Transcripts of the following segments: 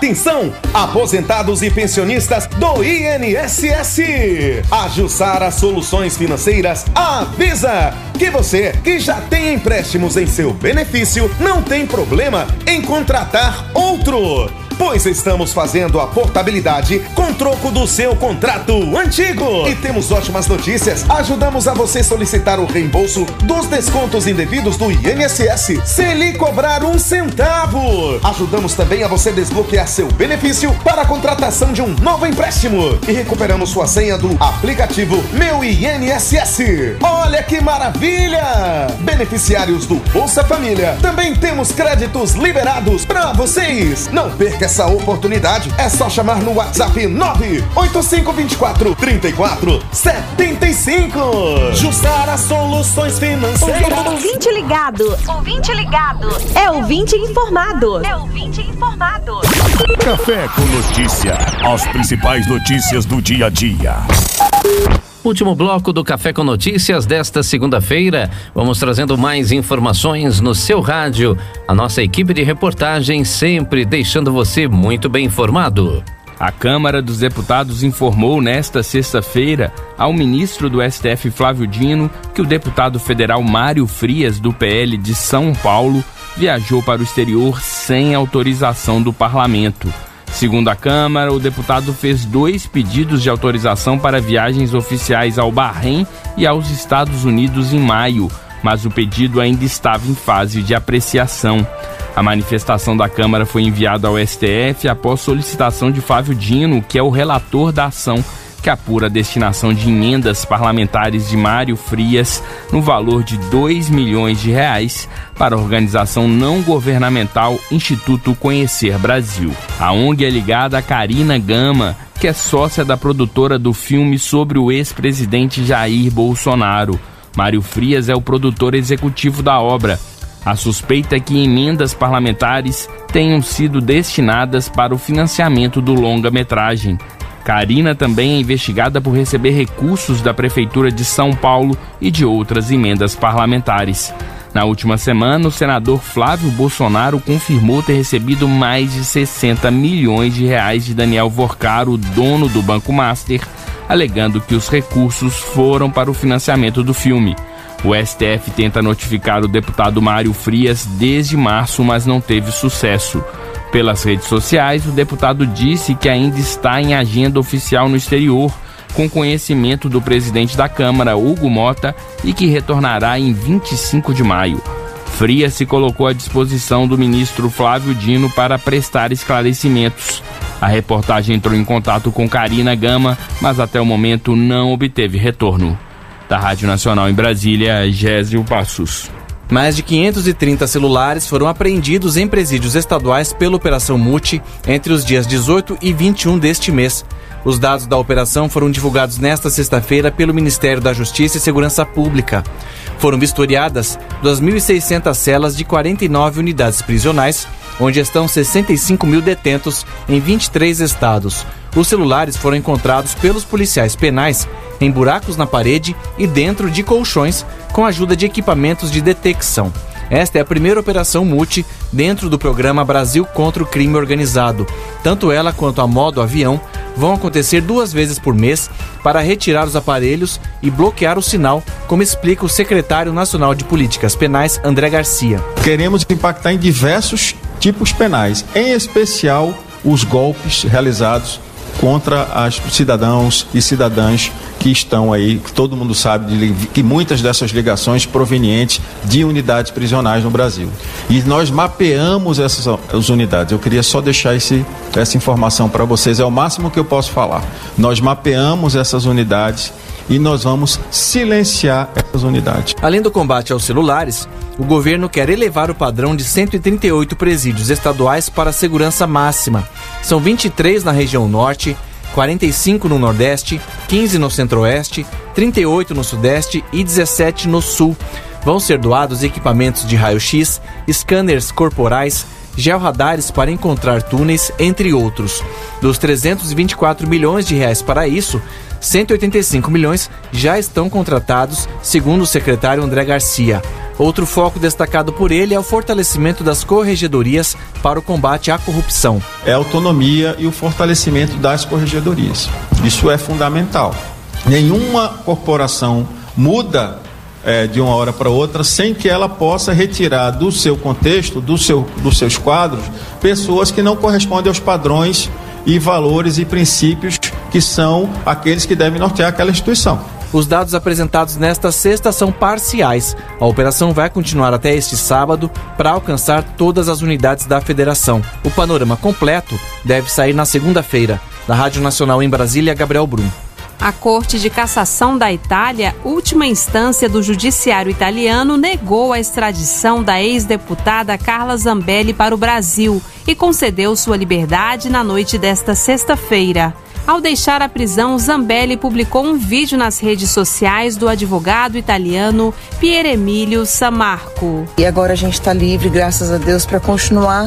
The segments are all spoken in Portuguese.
Atenção, aposentados e pensionistas do INSS. A Jussara Soluções Financeiras avisa que você que já tem empréstimos em seu benefício não tem problema em contratar outro, pois estamos fazendo a portabilidade com troco do seu contrato antigo. E temos ótimas notícias. Ajudamos a você solicitar o reembolso dos descontos indevidos do INSS sem lhe cobrar um centavo. Ajudamos também a você desbloquear seu benefício para a contratação de um novo empréstimo. E recuperamos sua senha do aplicativo Meu INSS. Olha que maravilha! Beneficiários do Bolsa Família. Também temos créditos liberados para vocês. Não perca essa oportunidade, é só chamar no WhatsApp 98524-3475. Jussara Soluções Financeiras. Ouvinte ligado. Ouvinte ligado. É ouvinte informado. É ouvinte informado. Café com Notícia. As principais notícias do dia a dia. Último bloco do Café com Notícias desta segunda-feira. Vamos trazendo mais informações no seu rádio. A nossa equipe de reportagem sempre deixando você muito bem informado. A Câmara dos Deputados informou nesta sexta-feira ao ministro do STF, Flávio Dino, que o deputado federal Mário Frias, do PL de São Paulo, viajou para o exterior sem autorização do parlamento. Segundo a Câmara, o deputado fez 2 pedidos de autorização para viagens oficiais ao Bahrein e aos Estados Unidos em maio, mas o pedido ainda estava em fase de apreciação. A manifestação da Câmara foi enviada ao STF após solicitação de Flávio Dino, que é o relator da ação que apura a destinação de emendas parlamentares de Mário Frias no valor de R$2 milhões para a organização não governamental Instituto Conhecer Brasil. A ONG é ligada a Karina Gama, que é sócia da produtora do filme sobre o ex-presidente Jair Bolsonaro. Mário Frias é o produtor executivo da obra. A suspeita é que emendas parlamentares tenham sido destinadas para o financiamento do longa-metragem. Karina também é investigada por receber recursos da Prefeitura de São Paulo e de outras emendas parlamentares. Na última semana, o senador Flávio Bolsonaro confirmou ter recebido mais de R$60 milhões de Daniel Vorcaro, dono do Banco Master, alegando que os recursos foram para o financiamento do filme. O STF tenta notificar o deputado Mário Frias desde março, mas não teve sucesso. Pelas redes sociais, o deputado disse que ainda está em agenda oficial no exterior, com conhecimento do presidente da Câmara, Hugo Mota, e que retornará em 25 de maio. Frias se colocou à disposição do ministro Flávio Dino para prestar esclarecimentos. A reportagem entrou em contato com Karina Gama, mas até o momento não obteve retorno. Da Rádio Nacional em Brasília, Gésio Passos. Mais de 530 celulares foram apreendidos em presídios estaduais pela Operação Multi entre os dias 18 e 21 deste mês. Os dados da operação foram divulgados nesta sexta-feira pelo Ministério da Justiça e Segurança Pública. Foram vistoriadas 2.600 celas de 49 unidades prisionais, onde estão 65 mil detentos em 23 estados. Os celulares foram encontrados pelos policiais penais em buracos na parede e dentro de colchões, com a ajuda de equipamentos de detecção. Esta é a primeira operação multi dentro do programa Brasil contra o Crime Organizado. Tanto ela quanto a modo avião vão acontecer 2 vezes por mês para retirar os aparelhos e bloquear o sinal, como explica o secretário nacional de Políticas Penais, André Garcia. Queremos impactar em diversos tipos penais, em especial os golpes realizados contra os cidadãos e cidadãs que estão aí, que todo mundo sabe que muitas dessas ligações provenientes de unidades prisionais no Brasil. E nós mapeamos essas unidades. Eu queria só deixar essa informação para vocês, é o máximo que eu posso falar. Nós mapeamos essas unidades e nós vamos silenciar essas unidades. Além do combate aos celulares, o governo quer elevar o padrão de 138 presídios estaduais para a segurança máxima. São 23 na região norte, 45 no nordeste, 15 no centro-oeste, 38 no sudeste e 17 no sul. Vão ser doados equipamentos de raio-x, scanners corporais, georradares para encontrar túneis, entre outros. Dos R$324 milhões para isso, 185 milhões já estão contratados, segundo o secretário André Garcia. Outro foco destacado por ele é o fortalecimento das corregedorias para o combate à corrupção. É a autonomia e o fortalecimento das corregedorias. Isso é fundamental. Nenhuma corporação muda de uma hora para outra sem que ela possa retirar do seu contexto, dos seus quadros, pessoas que não correspondem aos padrões e valores e princípios que são aqueles que devem nortear aquela instituição. Os dados apresentados nesta sexta são parciais. A operação vai continuar até este sábado para alcançar todas as unidades da federação. O panorama completo deve sair na segunda-feira. Da Rádio Nacional em Brasília, Gabriel Brum. A Corte de Cassação da Itália, última instância do judiciário italiano, negou a extradição da ex-deputada Carla Zambelli para o Brasil e concedeu sua liberdade na noite desta sexta-feira. Ao deixar a prisão, Zambelli publicou um vídeo nas redes sociais do advogado italiano Pier Emilio Sammarco. E agora a gente está livre, graças a Deus, para continuar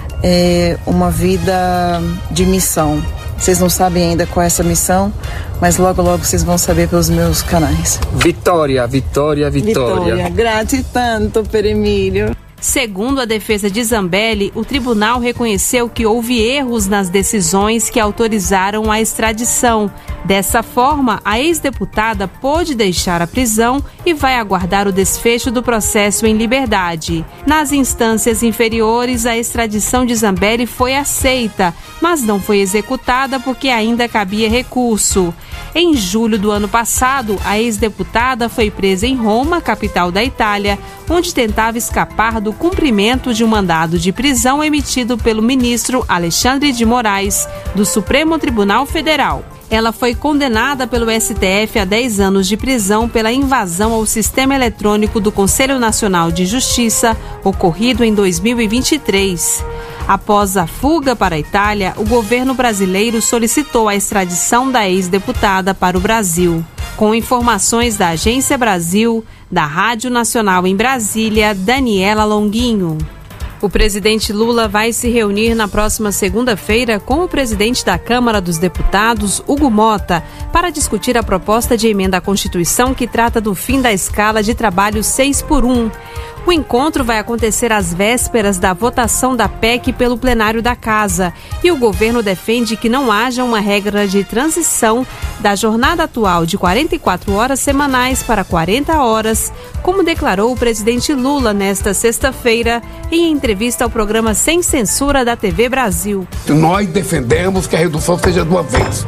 uma vida de missão. Vocês não sabem ainda qual é essa missão, mas logo vocês vão saber pelos meus canais. Vitória, vitória, vitória. Vitória, grazie tanto, Pier Emilio. Segundo a defesa de Zambelli, o tribunal reconheceu que houve erros nas decisões que autorizaram a extradição. Dessa forma, a ex-deputada pôde deixar a prisão e vai aguardar o desfecho do processo em liberdade. Nas instâncias inferiores, a extradição de Zambelli foi aceita, mas não foi executada porque ainda cabia recurso. Em julho do ano passado, a ex-deputada foi presa em Roma, capital da Itália, onde tentava escapar do cumprimento de um mandado de prisão emitido pelo ministro Alexandre de Moraes, do Supremo Tribunal Federal. Ela foi condenada pelo STF a 10 anos de prisão pela invasão ao sistema eletrônico do Conselho Nacional de Justiça, ocorrido em 2023. Após a fuga para a Itália, o governo brasileiro solicitou a extradição da ex-deputada para o Brasil. Com informações da Agência Brasil, da Rádio Nacional em Brasília, Daniela Longuinho. O presidente Lula vai se reunir na próxima segunda-feira com o presidente da Câmara dos Deputados, Hugo Mota, para discutir a proposta de emenda à Constituição que trata do fim da escala de trabalho 6x1. O encontro vai acontecer às vésperas da votação da PEC pelo plenário da Casa e o governo defende que não haja uma regra de transição da jornada atual de 44 horas semanais para 40 horas, como declarou o presidente Lula nesta sexta-feira em entrevista ao programa Sem Censura da TV Brasil. Nós defendemos que a redução seja de uma vez,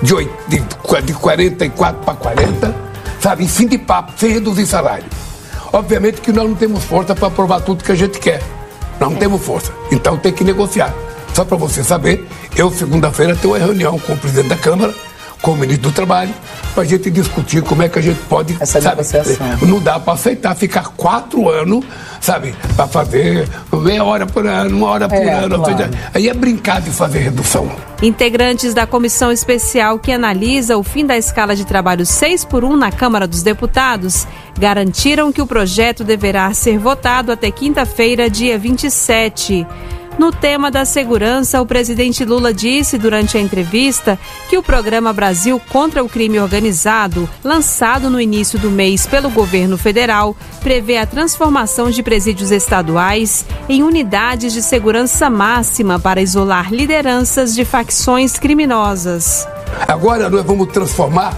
de 44 para 40, sabe, fim de papo, sem reduzir salário. Obviamente que nós não temos força para aprovar tudo que a gente quer. Nós não temos força. Então tem que negociar. Só para você saber, eu segunda-feira tenho uma reunião com o presidente da Câmara, com o ministro do Trabalho, para a gente discutir como é que a gente pode, essa negociação. Não dá para aceitar ficar 4 anos, sabe, para fazer meia hora por ano, 1 hora por ano. Claro. Seja, aí é brincar de fazer redução. Integrantes da comissão especial que analisa o fim da escala de trabalho 6x1 na Câmara dos Deputados garantiram que o projeto deverá ser votado até quinta-feira, dia 27. No tema da segurança, o presidente Lula disse durante a entrevista que o programa Brasil contra o Crime Organizado, lançado no início do mês pelo governo federal, prevê a transformação de presídios estaduais em unidades de segurança máxima para isolar lideranças de facções criminosas. Agora nós vamos transformar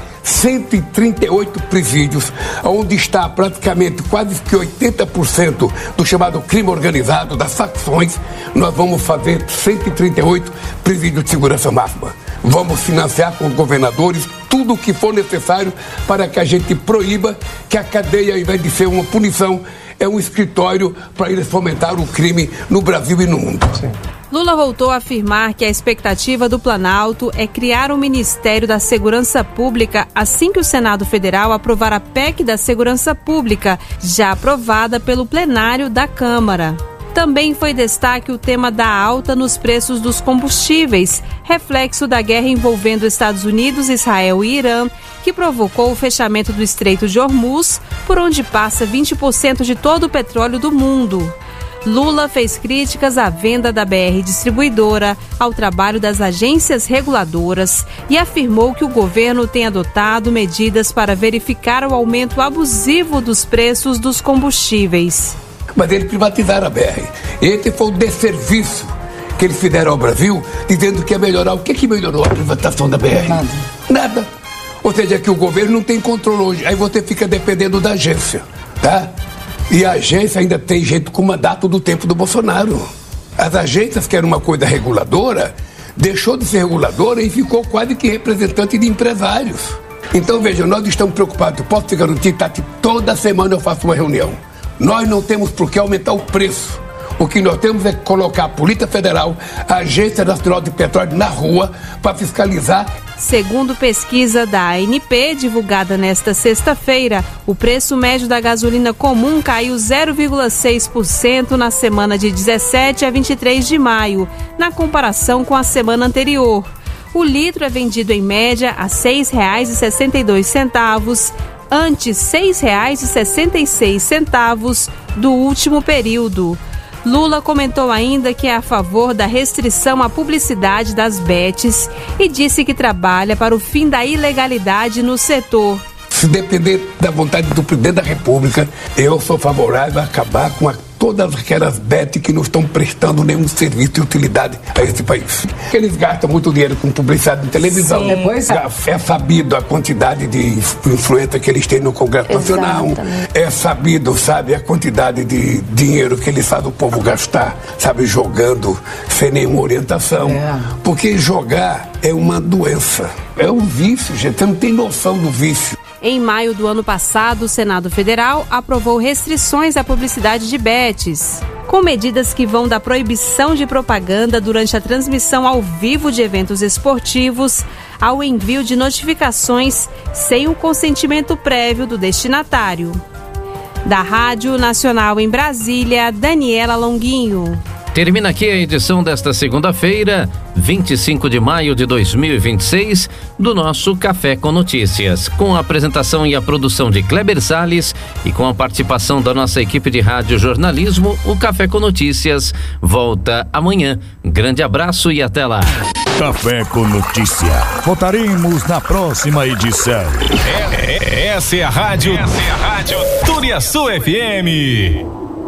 138 presídios, onde está praticamente quase que 80% do chamado crime organizado, das facções. Nós vamos fazer 138 presídios de segurança máxima. Vamos financiar com os governadores tudo o que for necessário para que a gente proíba que a cadeia, ao invés de ser uma punição, é um escritório para eles fomentar o crime no Brasil e no mundo. Sim. Lula voltou a afirmar que a expectativa do Planalto é criar um Ministério da Segurança Pública assim que o Senado Federal aprovar a PEC da Segurança Pública, já aprovada pelo plenário da Câmara. Também foi destaque o tema da alta nos preços dos combustíveis, reflexo da guerra envolvendo Estados Unidos, Israel e Irã, que provocou o fechamento do Estreito de Hormuz, por onde passa 20% de todo o petróleo do mundo. Lula fez críticas à venda da BR Distribuidora, ao trabalho das agências reguladoras e afirmou que o governo tem adotado medidas para verificar o aumento abusivo dos preços dos combustíveis. Mas eles privatizaram a BR. Esse foi o desserviço que eles fizeram ao Brasil, dizendo que ia melhorar. O que melhorou a privatização da BR? Nada. Ou seja, que o governo não tem controle hoje. Aí você fica dependendo da agência, tá? E a agência ainda tem gente com mandato do tempo do Bolsonaro. As agências, que eram uma coisa reguladora, deixou de ser reguladora e ficou quase que representante de empresários. Então, veja, nós estamos preocupados. Eu posso te garantir, Tati, toda semana eu faço uma reunião. Nós não temos por que aumentar o preço. O que nós temos é colocar a Polícia Federal, a Agência Nacional de Petróleo na rua para fiscalizar. Segundo pesquisa da ANP, divulgada nesta sexta-feira, o preço médio da gasolina comum caiu 0,6% na semana de 17 a 23 de maio, na comparação com a semana anterior. O litro é vendido em média a R$ 6,62, antes R$ 6,66 do último período. Lula comentou ainda que é a favor da restrição à publicidade das bets e disse que trabalha para o fim da ilegalidade no setor. Se depender da vontade do presidente da República, eu sou favorável a acabar com todas aquelas bets que não estão prestando nenhum serviço de utilidade a esse país. Eles gastam muito dinheiro com publicidade em televisão. Sim, é sabido a quantidade de influência que eles têm no Congresso Nacional. É sabido, sabe, a quantidade de dinheiro que eles fazem o povo gastar, sabe, jogando sem nenhuma orientação. Porque jogar é uma doença. É um vício, gente. Você não tem noção do vício. Em maio do ano passado, o Senado Federal aprovou restrições à publicidade de bets, com medidas que vão da proibição de propaganda durante a transmissão ao vivo de eventos esportivos ao envio de notificações sem o consentimento prévio do destinatário. Da Rádio Nacional em Brasília, Daniela Longuinho. Termina aqui a edição desta segunda-feira, 25 de maio de 2026, do nosso Café com Notícias, com a apresentação e a produção de Kleber Salles e com a participação da nossa equipe de rádio jornalismo. O Café com Notícias volta amanhã. Grande abraço e até lá. Café com Notícia. Voltaremos na próxima edição. Essa é a rádio Turiaçu FM.